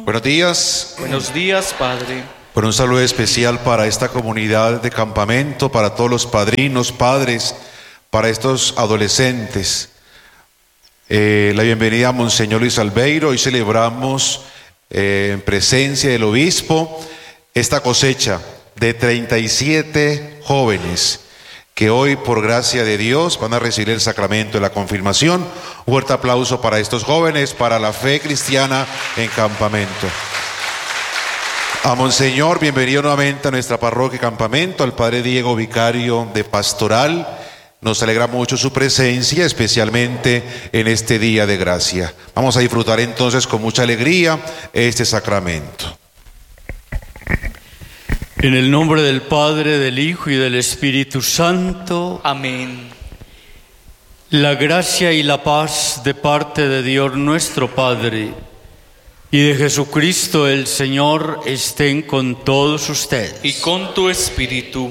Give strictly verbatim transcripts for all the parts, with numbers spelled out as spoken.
Buenos días. Buenos días, Padre. Bueno, un saludo especial para esta comunidad de campamento, para todos los padrinos, padres, para estos adolescentes. Eh, la bienvenida a Monseñor Luis Albeiro. Hoy celebramos eh, en presencia del obispo esta cosecha de treinta y siete jóvenes que hoy, por gracia de Dios, van a recibir el sacramento de la confirmación. Un fuerte aplauso para estos jóvenes, para la fe cristiana en campamento. A Monseñor, bienvenido nuevamente a nuestra parroquia Campamento, al Padre Diego, vicario de Pastoral. Nos alegra mucho su presencia, especialmente en este día de gracia. Vamos a disfrutar entonces con mucha alegría este sacramento. En el nombre del Padre, del Hijo y del Espíritu Santo. Amén. La gracia y la paz de parte de Dios nuestro Padre y de Jesucristo el Señor estén con todos ustedes. Y con tu espíritu.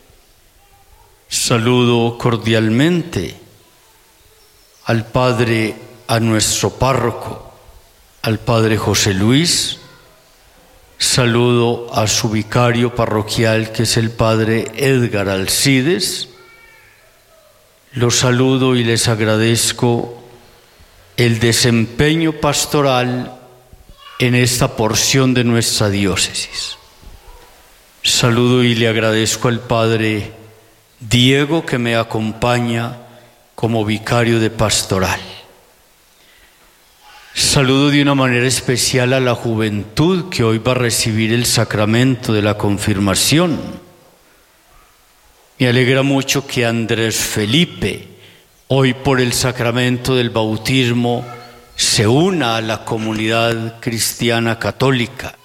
Saludo cordialmente al Padre, a nuestro párroco, al Padre José Luis. Saludo a su vicario parroquial, que es el Padre Edgar Alcides. Los saludo y les agradezco el desempeño pastoral en esta porción de nuestra diócesis. Saludo y le agradezco al Padre Diego, que me acompaña como vicario de pastoral. Saludo de una manera especial a la juventud que hoy va a recibir el sacramento de la confirmación. Me alegra mucho que Andrés Felipe, hoy por el sacramento del bautismo, se una a la comunidad cristiana católica.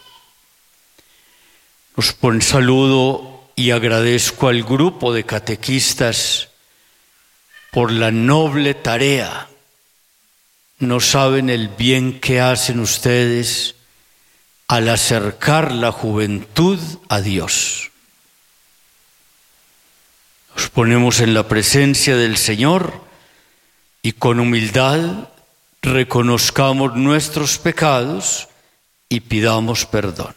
Os pon saludo y agradezco al grupo de catequistas por la noble tarea. No saben el bien que hacen ustedes al acercar la juventud a Dios. Nos ponemos en la presencia del Señor y con humildad reconozcamos nuestros pecados y pidamos perdón.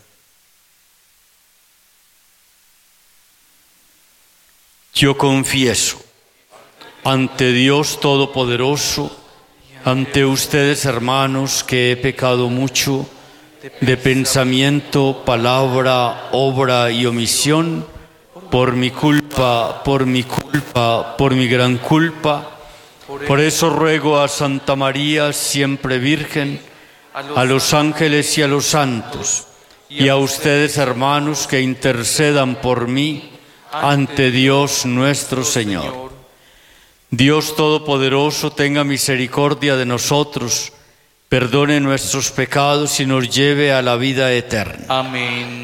Yo confieso ante Dios Todopoderoso, ante ustedes, hermanos, que he pecado mucho de pensamiento, palabra, obra y omisión, por mi culpa, por mi culpa, por mi gran culpa. Por eso ruego a Santa María, siempre Virgen, a los ángeles y a los santos, y a ustedes, hermanos, que intercedan por mí ante Dios nuestro Señor. Dios Todopoderoso tenga misericordia de nosotros, perdone nuestros pecados y nos lleve a la vida eterna. Amén.